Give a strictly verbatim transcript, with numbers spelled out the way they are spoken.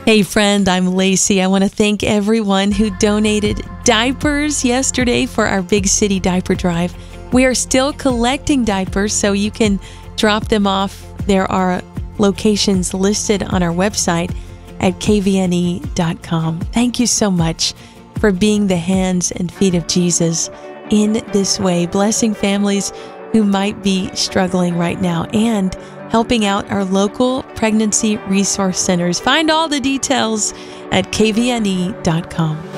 Hey friend, I'm Lacey. I want to thank everyone who donated diapers yesterday for our Big City Diaper Drive. We are still collecting diapers, so you can drop them off. There are locations listed on our website at k v n e dot com. Thank you so much for being the hands and feet of Jesus in this way, blessing families who might be struggling right now and helping out our local pregnancy resource centers. Find all the details at k v n e dot com.